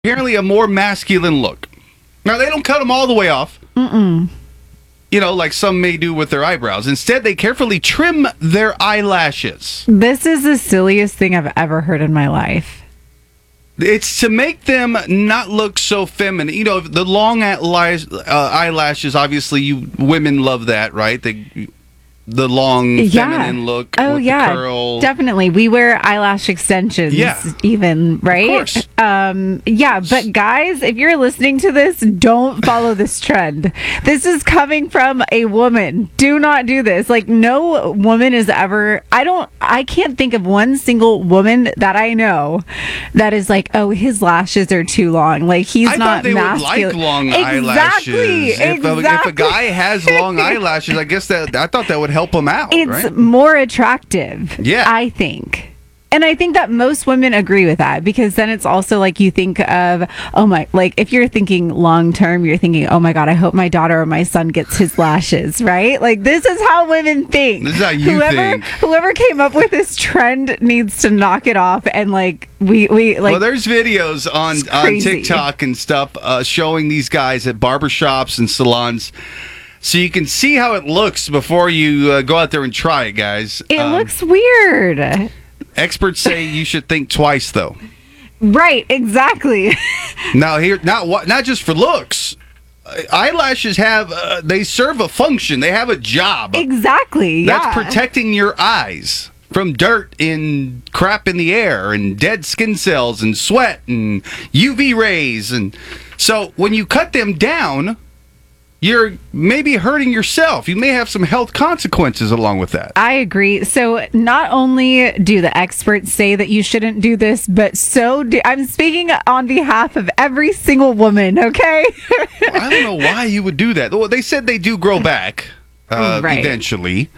apparently a more masculine look. Now, they don't cut them all the way off. Like some may do with their eyebrows. Instead, they carefully trim their eyelashes. This is the silliest thing I've ever heard in my life. It's to make them not look so feminine. The long eyelashes, obviously, you women love that, right? The long feminine look with the curl. Definitely. We wear eyelash extensions even, right? Of course. But guys, if you're listening to this, don't follow this trend. This is coming from a woman. Do not do this. Like, no woman is ever, I can't think of one single woman that I know that is like, oh, his lashes are too long. Like, he's not masculine. I thought they would like long eyelashes. If a guy has long eyelashes, I thought that would help him out. It's more attractive, I think. And I think that most women agree with that, because then it's also like you think of, if you're thinking long term, you're thinking, oh my God, I hope my daughter or my son gets his lashes, right? Like, this is how women think. This is how you think. Whoever came up with this trend needs to knock it off. And well, there's videos on TikTok and stuff showing these guys at barbershops and salons. So you can see how it looks before you go out there and try it, guys. It looks weird. Experts say you should think twice, though. Right, exactly. Now, not just for looks. Eyelashes they serve a function. They have a job. Exactly. That's protecting your eyes from dirt and crap in the air and dead skin cells and sweat and UV rays. And so when you cut them down, you're maybe hurting yourself. You may have some health consequences along with that. I agree. So not only do the experts say that you shouldn't do this, but I'm speaking on behalf of every single woman, okay? I don't know why you would do that. Well, they said they do grow back eventually.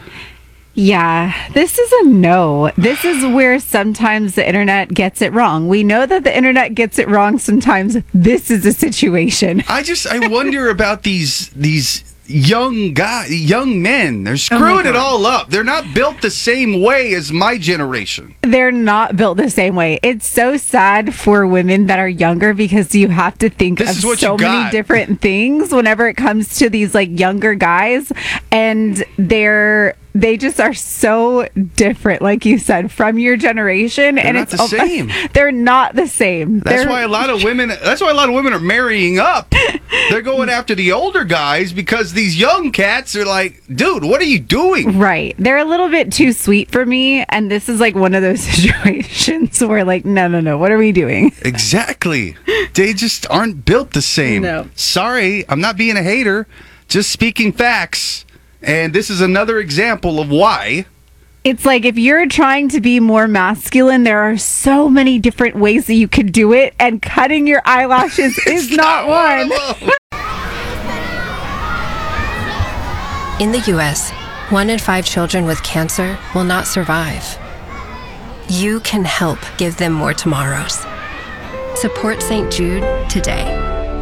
Yeah, this is a no. This is where sometimes the internet gets it wrong. We know that the internet gets it wrong sometimes. This is a situation. I wonder about these young men. They're screwing it all up. They're not built the same way as my generation. They're not built the same way. It's so sad for women that are younger, because you have to think of so many different things whenever it comes to these younger guys, and they just are so different, like you said, from your generation. They're not the same. They're not the same. That's why a lot of women are marrying up. They're going after the older guys, because these young cats are like, dude, what are you doing? Right. They're a little bit too sweet for me, and this is one of those situations where no, what are we doing? Exactly. They just aren't built the same. No. Sorry, I'm not being a hater, just speaking facts. And this is another example of why. It's like, if you're trying to be more masculine, there are so many different ways that you could do it, and cutting your eyelashes is not one. In the U.S., 1 in 5 children with cancer will not survive. You can help give them more tomorrows. Support St. Jude today.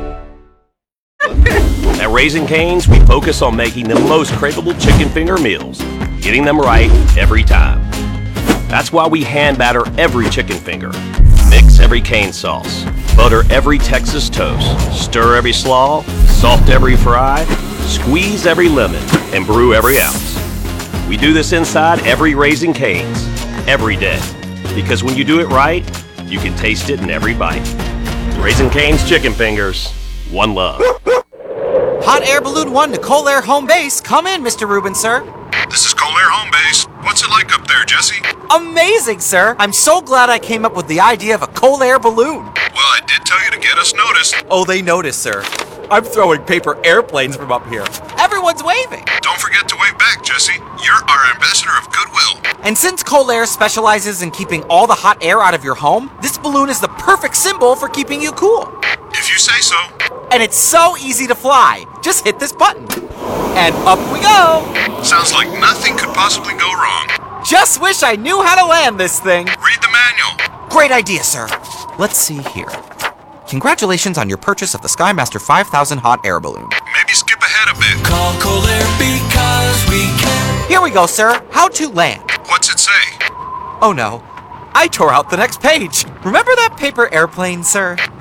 At Raising Cane's, we focus on making the most craveable chicken finger meals, getting them right every time. That's why we hand batter every chicken finger, mix every cane sauce, butter every Texas toast, stir every slaw, salt every fry, squeeze every lemon, and brew every ounce. We do this inside every Raising Cane's, every day. Because when you do it right, you can taste it in every bite. Raising Cane's chicken fingers, one love. Hot Air Balloon 1 to Colair Home Base. Come in, Mr. Rubin, sir. This is Colair Home Base. What's it like up there, Jesse? Amazing, sir. I'm so glad I came up with the idea of a Colair balloon. Well, I did tell you to get us noticed. Oh, they noticed, sir. I'm throwing paper airplanes from up here. Everyone's waving. Don't forget to wave back, Jesse. You're our ambassador of goodwill. And since Colair specializes in keeping all the hot air out of your home, this balloon is the perfect symbol for keeping you cool. If you say so. And it's so easy to fly. Just hit this button. And up we go. Sounds like nothing could possibly go wrong. Just wish I knew how to land this thing. Read the manual. Great idea, sir. Let's see here. Congratulations on your purchase of the SkyMaster 5000 hot air balloon. Maybe skip ahead a bit. Call Colair because we can. Here we go, sir. How to land. What's it say? Oh no. I tore out the next page. Remember that paper airplane, sir?